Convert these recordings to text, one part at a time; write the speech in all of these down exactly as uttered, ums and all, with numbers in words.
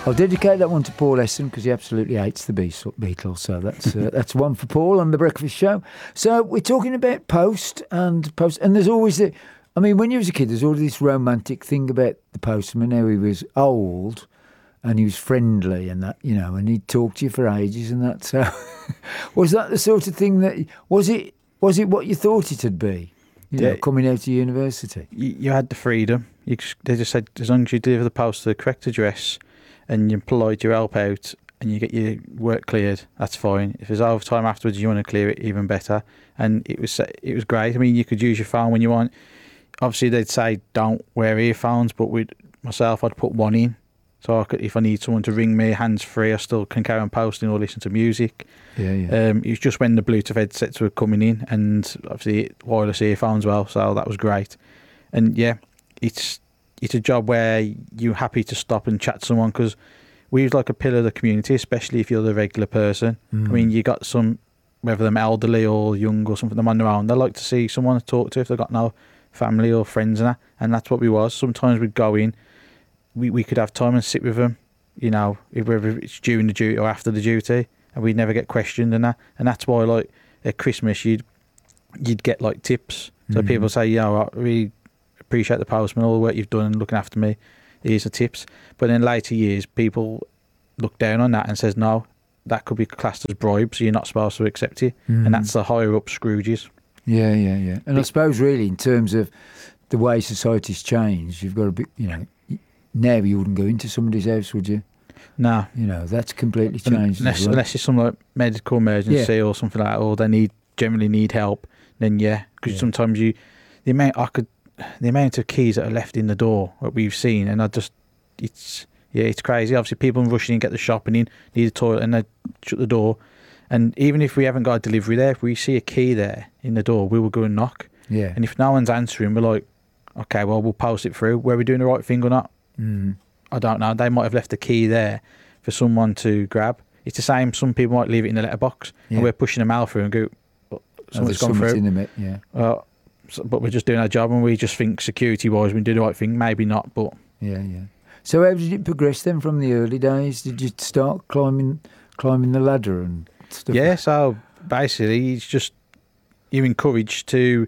I'll dedicate that one to Paul Essen because he absolutely hates the Beatles. So that's uh, that's one for Paul on the Breakfast Show. So we're talking about post and post, and there's always the. I mean, when you was a kid, there's always this romantic thing about the postman. How he was old, and he was friendly, and that, you know, and he'd talk to you for ages, and that. So was that the sort of thing that was it? Was it what you thought it'd be? You Yeah. know, coming out of university. You, you had the freedom. You just, they just said as long as you deliver the post to the correct address and you employed your help out and you get your work cleared, that's fine. If there's overtime afterwards, you want to clear it, even better. And it was it was great. I mean, you could use your phone when you want. Obviously, they'd say don't wear earphones, but with myself, I'd put one in. So I could, if I need someone to ring me hands free, I still can carry on posting or listen to music. Yeah, yeah. Um, it was just when the Bluetooth headsets were coming in, and obviously wireless earphones as well. So that was great. And yeah, it's it's a job where you're happy to stop and chat to someone because we was like a pillar of the community, especially if you're the regular person. Mm. I mean, you got some, whether them elderly or young or something, them on their own, they like to see someone to talk to if they've got no family or friends and that. And that's what we was. Sometimes we'd go in. We, we could have time and sit with them, you know, whether it's during the duty or after the duty, and we'd never get questioned and that. And that's why, like, at Christmas, you'd you'd get, like, tips. So Mhm. people say, you know, I really appreciate the postman, all the work you've done and looking after me. Here's the tips. But in later years, people look down on that and says, no, that could be classed as bribe, so you're not supposed to accept it. Mhm. And that's the higher-up Scrooges. Yeah, yeah, yeah. And I suppose really in terms of the way society's changed, you've got to be, you know, now you wouldn't go into somebody's house, would you? No. You know, that's completely changed. Unless, as well. unless it's some like medical emergency or something like that, or they need generally need help, then yeah. Because Yeah. sometimes you, the amount I could, the amount of keys that are left in the door that we've seen, and I just, it's yeah, it's crazy. Obviously, people rushing in, get the shopping in, need a toilet, and they shut the door. And even if we haven't got a delivery there, if we see a key there in the door, we will go and knock. Yeah. And if no one's answering, we're like, okay, well, we'll post it through. Were we doing the right thing or not? Mm. I don't know. They might have left a key there for someone to grab. It's the same. Some people might leave it in the letterbox, Yeah. and we're pushing a mail through and go, oh, Oh, someone's there's gone something through. in the mi- yeah. Uh, so, but we're just doing our job, and we just think security-wise we do the right thing. Maybe not, but Yeah, yeah. So how did it progress then from the early days? Did you start climbing climbing the ladder and stuff? yeah. So basically, it's just you're encouraged to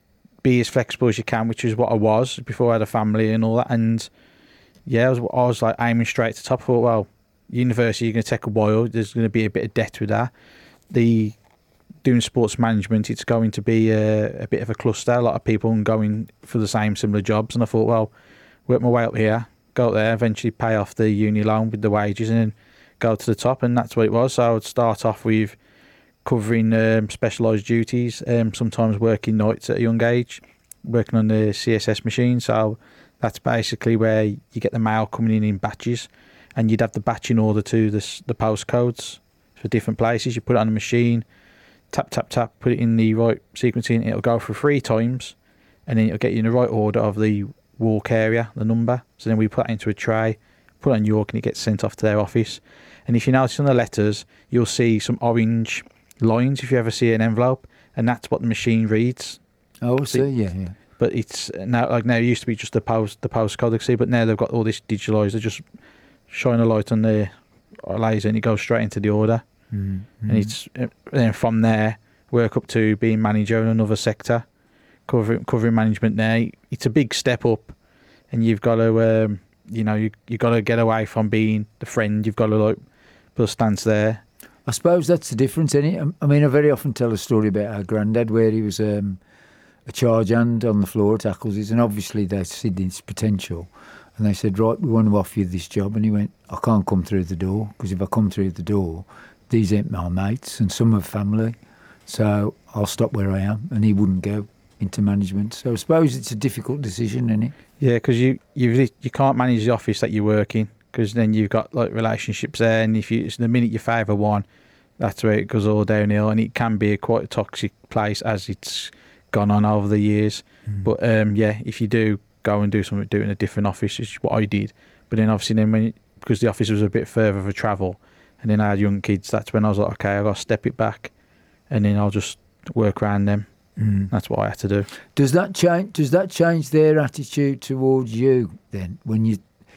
be as flexible as you can, which is what I was before I had a family and all that. And yeah, I was, I was like aiming straight to the top. I thought, well, university, you're going to take a while. There's going to be a bit of debt with that. The doing sports management, it's going to be a, a bit of a cluster. A lot of people going for the same similar jobs. And I thought, well, work my way up here, go up there, eventually pay off the uni loan with the wages, and then go to the top. And that's what it was. So I would start off with covering um, specialised duties, um, sometimes working nights at a young age, working on the C S S machine. So that's basically where you get the mail coming in in batches, and you'd have the batching order to the, s- the postcodes for different places. You put it on the machine, tap, tap, tap, put it in the right sequencing, it'll go for three times, and then it'll get you in the right order of the walk area, the number. So then we put that into a tray, put it on York, and it gets sent off to their office. And if you notice on the letters, you'll see some orange lines if you ever see an envelope, and that's what the machine reads. Oh, I see. Yeah, yeah. But it's now like now it used to be just the post the postcode they see, but now they've got all this digitalised. They just shine a light on the laser and it goes straight into the order. Mm. And it's and then from there work up to being manager in another sector, covering covering management there. It's a big step up, and you've got to um, you know you you got to get away from being the friend. You've got to like put a stance there. I suppose that's the difference, isn't it? I mean, I very often tell a story about our granddad where he was um, a charge hand on the floor at Accles's, and obviously they'd seen his potential. And they said, right, we want to offer you this job. And he went, I can't come through the door, because if I come through the door, these ain't my mates, and some have family. So I'll stop where I am. And he wouldn't go into management. So I suppose it's a difficult decision, isn't it? Yeah, because you you you can't manage the office that you work in, because then you've got like relationships there, and if you the minute you favour one, that's where it goes all downhill, and it can be a quite a toxic place as it's gone on over the years. Mm. But um, yeah, if you do go and do something, do it in a different office, which is what I did. But then obviously then when because the office was a bit further for travel, and then I had young kids, that's when I was like, okay, I got to step it back, and then I'll just work around them. Mm. That's what I had to do. Does that change? Does that change their attitude towards you then? When you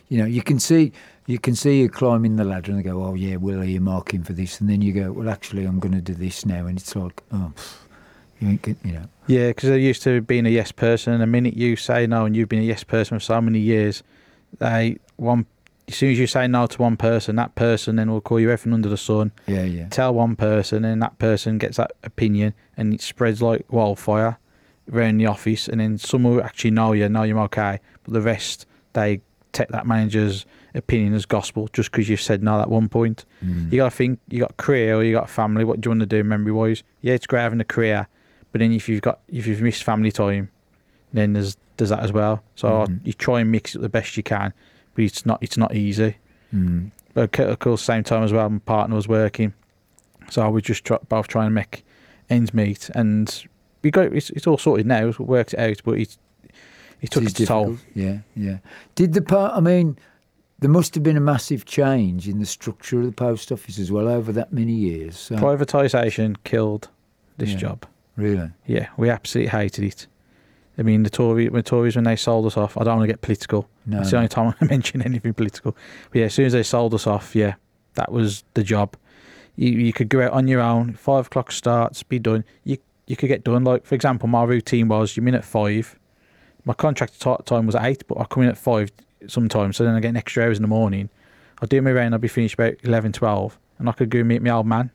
you know, you can see you can see you climbing the ladder and they go, oh yeah, we'll earmark him for this, and then you go, well, actually, I'm going to do this now, and it's like, oh, pff, you ain't, get, you know. Yeah, because they're used to being a yes person, and the minute you say no, and you've been a yes person for so many years, they one as soon as you say no to one person, that person then will call you everything under the sun. Yeah, yeah. Tell one person, and that person gets that opinion, and it spreads like wildfire around the office, and then some will actually know you, know you're okay, but the rest, they take that manager's opinion as gospel just because you've said no at one point. Mm. You got to think, you got a career or you got a family, what do you want to do memory wise? Yeah, it's great having a career, but then if you've got if you've missed family time, then there's there's that as well. So Mm-hmm. you try and mix it the best you can, but it's not it's not easy. Mm. But of course, same time as well, my partner was working, so I was just try, both trying to make ends meet, and we got it's, it's all sorted now. It worked it out, but it's it took It is its toll. difficult. Yeah, yeah. Did the part? I mean, there must have been a massive change in the structure of the post office as well over that many years. So, Privatisation killed this Yeah. job. really? Yeah, we absolutely hated it. I mean, the Tories, the Tories when they sold us off, I don't want to get political. No. That's the only time I mention anything political. But yeah, as soon as they sold us off, yeah, that was the job. You you could go out on your own, five o'clock starts, be done. You you could get done. Like, for example, my routine was, you're in at five. My contract t- time was at eight, but I come in at five sometimes, so then I get an extra hours in the morning. I'd do my round, I'd be finished about eleven, twelve, and I could go meet my old man